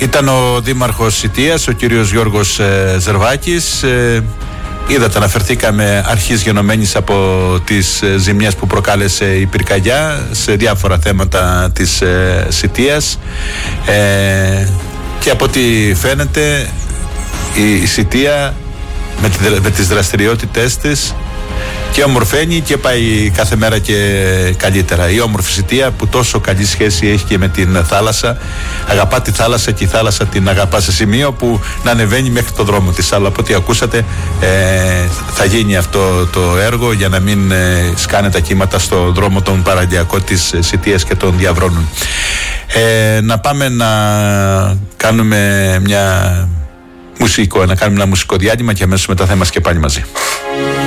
Ήταν ο Δήμαρχος Σιτίας, ο κύριος Γιώργος Ζερβάκης. Είδατε, αναφερθήκαμε αρχής γενομένης από τις ζημιές που προκάλεσε η πυρκαγιά σε διάφορα θέματα της Σιτίας, και από ό,τι φαίνεται η Σιτία με τις δραστηριότητές της και ομορφαίνει και πάει κάθε μέρα και καλύτερα. Η όμορφη Σιτία που τόσο καλή σχέση έχει και με την θάλασσα, αγαπά τη θάλασσα και η θάλασσα την αγαπά σε σημείο που να ανεβαίνει μέχρι το δρόμο της. Αλλά από ό,τι ακούσατε θα γίνει αυτό το έργο για να μην σκάνε τα κύματα στο δρόμο των παραλιακό της Σιτίας και των διαβρώνων. Να πάμε να κάνουμε ένα μουσικό διάλειμμα και αμέσως μετά θα είμαστε και πάλι μαζί.